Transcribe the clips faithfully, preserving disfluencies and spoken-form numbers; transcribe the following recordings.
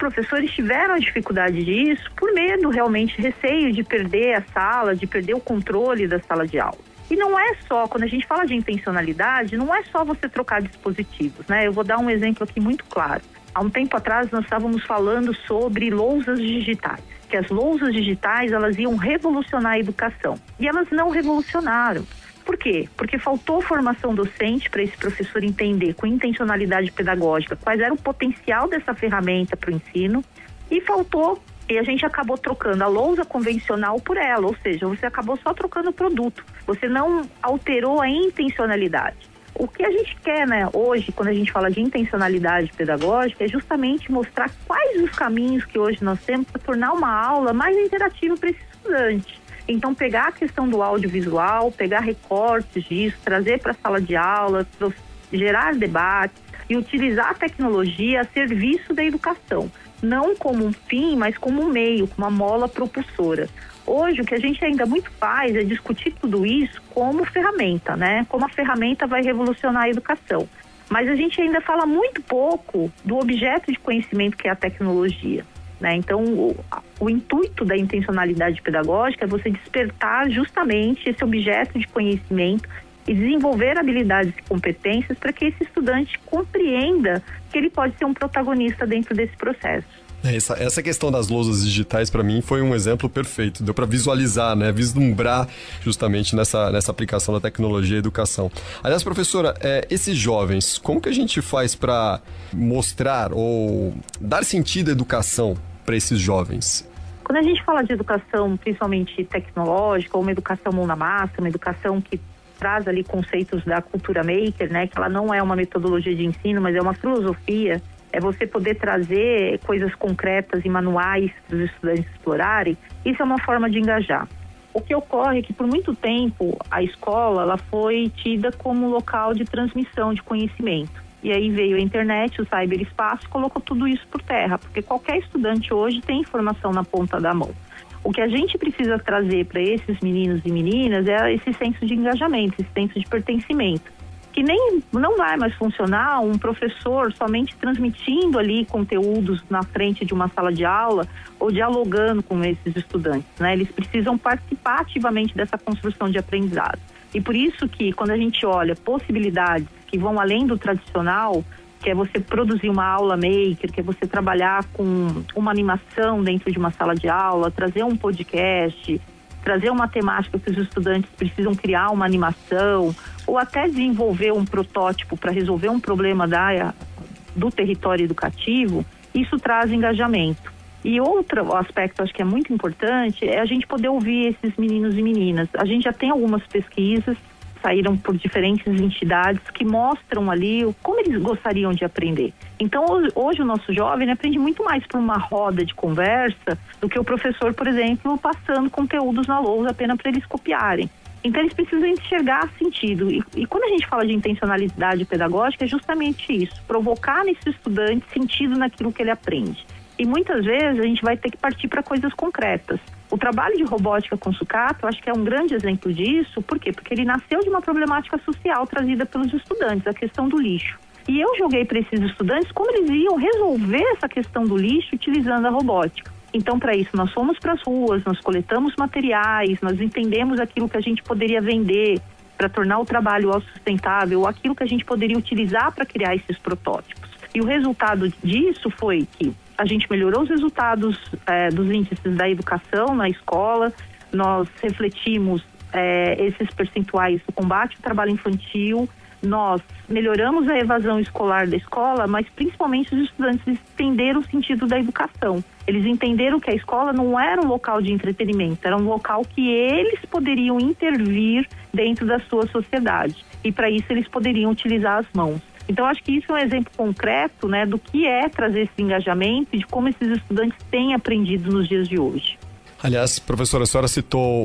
professores tiveram a dificuldade disso por medo, realmente, receio de perder a sala, de perder o controle da sala de aula. E não é só, quando a gente fala de intencionalidade, não é só você trocar dispositivos, né? Eu vou dar um exemplo aqui muito claro. Há um tempo atrás nós estávamos falando sobre lousas digitais, que as lousas digitais elas iam revolucionar a educação. E elas não revolucionaram. Por quê? Porque faltou formação docente para esse professor entender com intencionalidade pedagógica quais era o potencial dessa ferramenta para o ensino e faltou, e a gente acabou trocando a lousa convencional por ela, ou seja, você acabou só trocando o produto, você não alterou a intencionalidade. O que a gente quer, né, hoje, quando a gente fala de intencionalidade pedagógica, é justamente mostrar quais os caminhos que hoje nós temos para tornar uma aula mais interativa para esse estudante. Então, pegar a questão do audiovisual, pegar recortes disso, trazer para a sala de aula, gerar debates e utilizar a tecnologia a serviço da educação. Não como um fim, mas como um meio, como uma mola propulsora. Hoje, o que a gente ainda muito faz é discutir tudo isso como ferramenta, né? Como a ferramenta vai revolucionar a educação. Mas a gente ainda fala muito pouco do objeto de conhecimento que é a tecnologia, né? Então, o, o intuito da intencionalidade pedagógica é você despertar justamente esse objeto de conhecimento e desenvolver habilidades e competências para que esse estudante compreenda que ele pode ser um protagonista dentro desse processo. Essa, essa questão das lousas digitais, para mim, foi um exemplo perfeito. Deu para visualizar, né? Vislumbrar justamente nessa, nessa aplicação da tecnologia e educação. Aliás, professora, é, esses jovens, como que a gente faz para mostrar ou dar sentido à educação para esses jovens? Quando a gente fala de educação, principalmente tecnológica, ou uma educação mão na massa, uma educação que traz ali conceitos da cultura maker, né? Que ela não é uma metodologia de ensino, mas é uma filosofia. É você poder trazer coisas concretas e manuais para os estudantes explorarem. Isso é uma forma de engajar. O que ocorre é que, por muito tempo, a escola ela foi tida como local de transmissão de conhecimento. E aí veio a internet, o cyberespaço, e colocou tudo isso por terra, porque qualquer estudante hoje tem informação na ponta da mão. O que a gente precisa trazer para esses meninos e meninas é esse senso de engajamento, esse senso de pertencimento. Que nem não vai mais funcionar um professor somente transmitindo ali conteúdos na frente de uma sala de aula ou dialogando com esses estudantes, né? Eles precisam participar ativamente dessa construção de aprendizado. E por isso que quando a gente olha possibilidades que vão além do tradicional, que é você produzir uma aula maker, que é você trabalhar com uma animação dentro de uma sala de aula, trazer um podcast, trazer uma temática que os estudantes precisam criar uma animação, ou até desenvolver um protótipo para resolver um problema da, do território educativo, isso traz engajamento. E outro aspecto, acho que é muito importante, é a gente poder ouvir esses meninos e meninas. A gente já tem algumas pesquisas, saíram por diferentes entidades, que mostram ali como eles gostariam de aprender. Então, hoje o nosso jovem aprende muito mais por uma roda de conversa do que o professor, por exemplo, passando conteúdos na lousa apenas para eles copiarem. Então, eles precisam enxergar sentido. E, e quando a gente fala de intencionalidade pedagógica, é justamente isso, provocar nesse estudante sentido naquilo que ele aprende. E muitas vezes a gente vai ter que partir para coisas concretas. O trabalho de robótica com sucata, eu acho que é um grande exemplo disso. Por quê? Porque ele nasceu de uma problemática social trazida pelos estudantes, a questão do lixo. E eu joguei para esses estudantes como eles iam resolver essa questão do lixo utilizando a robótica. Então, para isso, nós fomos para as ruas, nós coletamos materiais, nós entendemos aquilo que a gente poderia vender para tornar o trabalho autossustentável, ou aquilo que a gente poderia utilizar para criar esses protótipos. E o resultado disso foi que a gente melhorou os resultados é, dos índices da educação na escola, nós refletimos é, esses percentuais do combate ao trabalho infantil, nós melhoramos a evasão escolar da escola, mas principalmente os estudantes entenderam o sentido da educação. Eles entenderam que a escola não era um local de entretenimento, era um local que eles poderiam intervir dentro da sua sociedade. E para isso eles poderiam utilizar as mãos. Então, acho que isso é um exemplo concreto, né, do que é trazer esse engajamento e de como esses estudantes têm aprendido nos dias de hoje. Aliás, professora, a senhora citou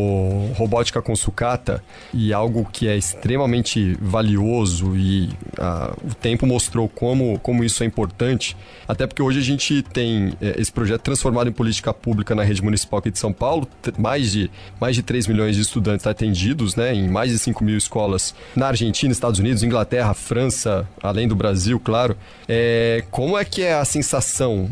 o Robótica com Sucata e algo que é extremamente valioso e ah, o tempo mostrou como, como isso é importante, até porque hoje a gente tem eh, esse projeto transformado em política pública na rede municipal aqui de São Paulo, t- mais de, mais de três milhões de estudantes atendidos, né, em mais de cinco mil escolas na Argentina, Estados Unidos, Inglaterra, França, além do Brasil, claro. É, como é que é a sensação